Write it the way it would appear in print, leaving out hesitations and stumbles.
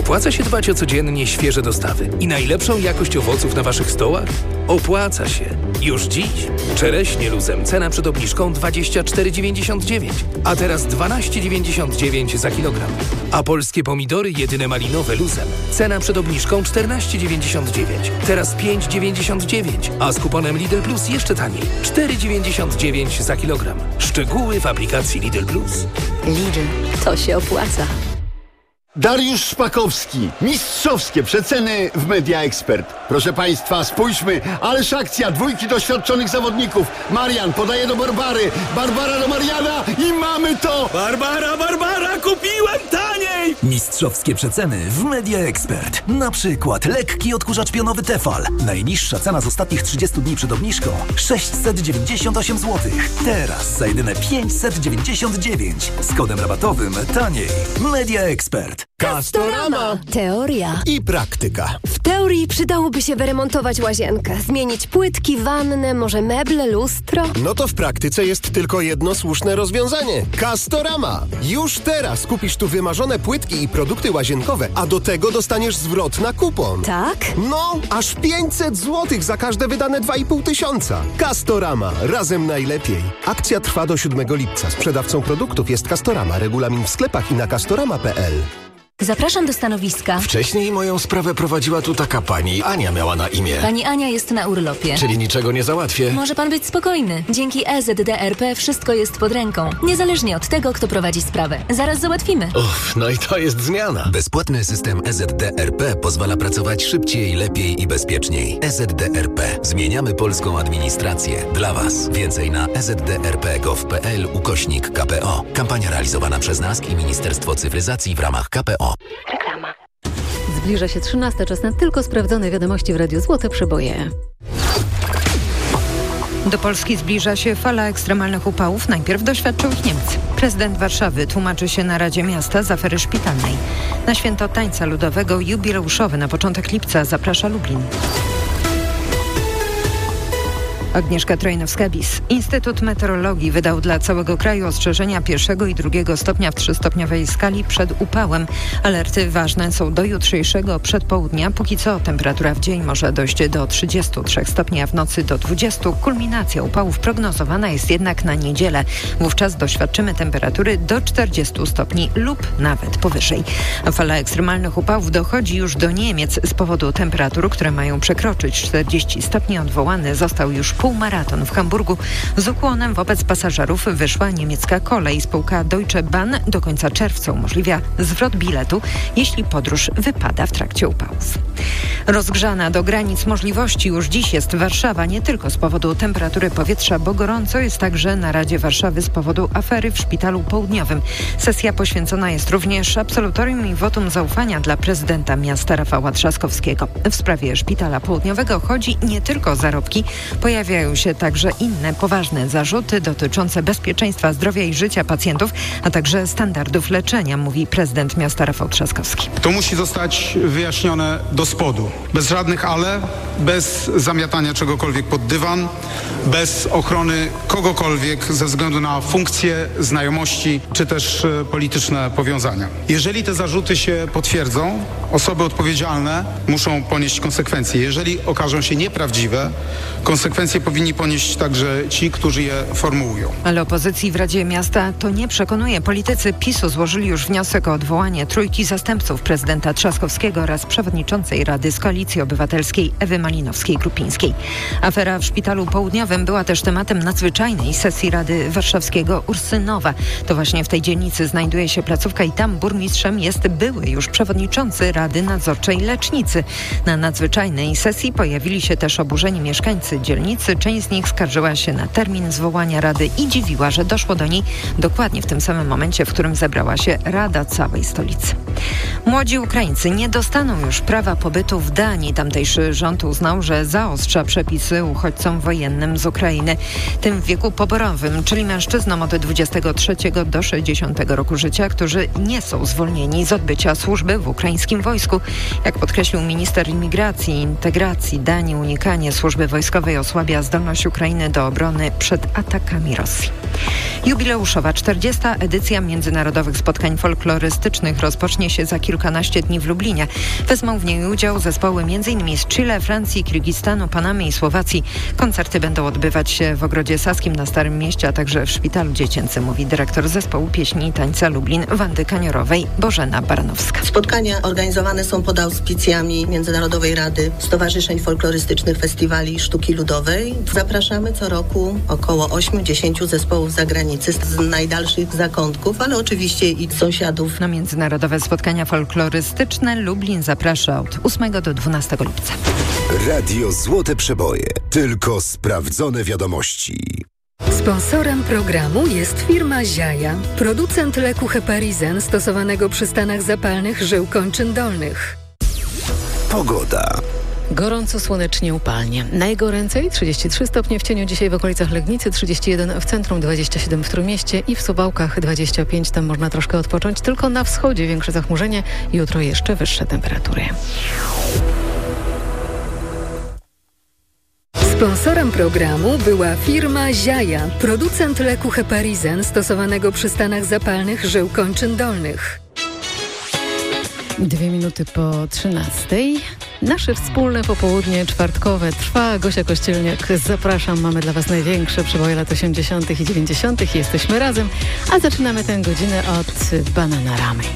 Opłaca się dbać o codziennie świeże dostawy i najlepszą jakość owoców na Waszych stołach? Opłaca się. Już dziś. Czereśnie luzem cena przed obniżką 24,99, a teraz 12,99 za kilogram. A polskie pomidory jedyne malinowe luzem cena przed obniżką 14,99, teraz 5,99, a z kuponem Lidl Plus jeszcze taniej 4,99 za kilogram. Szczegóły w aplikacji Lidl Plus. Lidl, to się opłaca. Dariusz Szpakowski. Mistrzowskie przeceny w Media Expert. Proszę Państwa, spójrzmy. Ależ akcja, dwójki doświadczonych zawodników. Marian podaje do Barbary. Barbara do Mariana i mamy to! Barbara, kupiłem taniej! Mistrzowskie przeceny w Media Expert. Na przykład lekki odkurzacz pionowy Tefal. Najniższa cena z ostatnich 30 dni przed obniżką 698 zł. Teraz za jedyne 599. Z kodem rabatowym taniej. Media Expert. Castorama. Teoria I praktyka. W teorii przydałoby się wyremontować łazienkę, zmienić płytki, wannę, może meble, lustro. No to w praktyce jest tylko jedno słuszne rozwiązanie. Castorama. Już teraz kupisz tu wymarzone płytki i produkty łazienkowe, a do tego dostaniesz zwrot na kupon. Tak? No, aż 500 zł za każde wydane 2,5 tysiąca. Castorama. Razem najlepiej. Akcja trwa do 7 lipca. Sprzedawcą produktów jest Castorama. Regulamin w sklepach i na castorama.pl. Zapraszam do stanowiska. Wcześniej moją sprawę prowadziła tu taka pani. Ania miała na imię. Pani Ania jest na urlopie. Czyli niczego nie załatwię. Może pan być spokojny. Dzięki EZDRP wszystko jest pod ręką. Niezależnie od tego, kto prowadzi sprawę. Zaraz załatwimy. Uff, no i to jest zmiana. Bezpłatny system EZDRP pozwala pracować szybciej, lepiej i bezpieczniej. EZDRP. Zmieniamy polską administrację. Dla Was. Więcej na ezdrp.gov.pl/KPO. Kampania realizowana przez NASK i Ministerstwo Cyfryzacji w ramach KPO. Reklama. Zbliża się 13, czas na tylko sprawdzone wiadomości w Radiu Złote Przeboje. Do Polski zbliża się fala ekstremalnych upałów. Najpierw doświadczą ich Niemcy. Prezydent Warszawy tłumaczy się na Radzie Miasta z afery szpitalnej. Na święto tańca ludowego jubileuszowe na początek lipca zaprasza Lublin. Agnieszka Trojnowska-Bis. Instytut Meteorologii wydał dla całego kraju ostrzeżenia 1. i 2. stopnia w 3-stopniowej skali przed upałem. Alerty ważne są do jutrzejszego przedpołudnia. Póki co temperatura w dzień może dojść do 33 stopni, a w nocy do 20. Kulminacja upałów prognozowana jest jednak na niedzielę. Wówczas doświadczymy temperatury do 40 stopni lub nawet powyżej. Fala ekstremalnych upałów dochodzi już do Niemiec z powodu temperatur, które mają przekroczyć 40 stopni. Odwołany został już półmaraton w Hamburgu. Z ukłonem wobec pasażerów wyszła niemiecka kolej. Spółka Deutsche Bahn do końca czerwca umożliwia zwrot biletu, jeśli podróż wypada w trakcie upałów. Rozgrzana do granic możliwości już dziś jest Warszawa, nie tylko z powodu temperatury powietrza, bo gorąco jest także na Radzie Warszawy z powodu afery w Szpitalu Południowym. Sesja poświęcona jest również absolutorium i wotum zaufania dla prezydenta miasta Rafała Trzaskowskiego. W sprawie Szpitala Południowego chodzi nie tylko o zarobki, pojawiają się także inne poważne zarzuty dotyczące bezpieczeństwa zdrowia i życia pacjentów, a także standardów leczenia, mówi prezydent miasta Rafał Trzaskowski. To musi zostać wyjaśnione do spodu. Bez żadnych ale, bez zamiatania czegokolwiek pod dywan, bez ochrony kogokolwiek ze względu na funkcje, znajomości czy też polityczne powiązania. Jeżeli te zarzuty się potwierdzą, osoby odpowiedzialne muszą ponieść konsekwencje. Jeżeli okażą się nieprawdziwe, konsekwencje powinni ponieść także ci, którzy je formułują. Ale opozycji w Radzie Miasta to nie przekonuje. Politycy PiS-u złożyli już wniosek o odwołanie trójki zastępców prezydenta Trzaskowskiego oraz przewodniczącej Rady z Koalicji Obywatelskiej Ewy Malinowskiej-Grupińskiej. Afera w Szpitalu Południowym była też tematem nadzwyczajnej sesji Rady Warszawskiego Ursynowa. To właśnie w tej dzielnicy znajduje się placówka i tam burmistrzem jest były już przewodniczący Rady Nadzorczej Lecznicy. Na nadzwyczajnej sesji pojawili się też oburzeni mieszkańcy dzielnicy. Część z nich skarżyła się na termin zwołania Rady i dziwiła, że doszło do niej dokładnie w tym samym momencie, w którym zebrała się Rada całej stolicy. Młodzi Ukraińcy nie dostaną już prawa pobytu w Danii. Tamtejszy rząd uznał, że zaostrza przepisy uchodźcom wojennym z Ukrainy. Tym w wieku poborowym, czyli mężczyznom od 23 do 60 roku życia, którzy nie są zwolnieni z odbycia służby w ukraińskim wojsku. Jak podkreślił minister imigracji i integracji Danii, unikanie służby wojskowej osłabia zdolność Ukrainy do obrony przed atakami Rosji. Jubileuszowa 40. edycja międzynarodowych spotkań folklorystycznych rozpocznie się za kilkanaście dni w Lublinie. Wezmą w niej udział zespoły m.in. z Chile, Francji, Kirgistanu, Panamy i Słowacji. Koncerty będą odbywać się w Ogrodzie Saskim na Starym Mieście, a także w Szpitalu Dziecięcym, mówi dyrektor zespołu pieśni i tańca Lublin Wandy Kaniorowej Bożena Baranowska. Spotkania organizowane są pod auspicjami Międzynarodowej Rady Stowarzyszeń Folklorystycznych Festiwali Sztuki Ludowej. Zapraszamy co roku około 8-10 zespołów z zagranicy, z najdalszych zakątków, ale oczywiście i sąsiadów. Na międzynarodowe spotkania folklorystyczne Lublin zaprasza od 8 do 12 lipca. Radio Złote Przeboje. Tylko sprawdzone wiadomości. Sponsorem programu jest firma Ziaja, producent leku Heparizen stosowanego przy stanach zapalnych żył kończyn dolnych. Pogoda. Gorąco, słonecznie, upalnie. Najgoręcej 33 stopnie w cieniu dzisiaj w okolicach Legnicy, 31 w centrum, 27 w Trójmieście i w Suwałkach 25. Tam można troszkę odpocząć. Tylko na wschodzie większe zachmurzenie. Jutro jeszcze wyższe temperatury. Sponsorem programu była firma Ziaja, producent leku Heparizen stosowanego przy stanach zapalnych żył kończyn dolnych. 2 minuty po 13. Nasze wspólne popołudnie czwartkowe trwa. Gosia Kościelniak, zapraszam. Mamy dla Was największe przeboje lat 80. i 90. Jesteśmy razem, a zaczynamy tę godzinę od Bananaramy.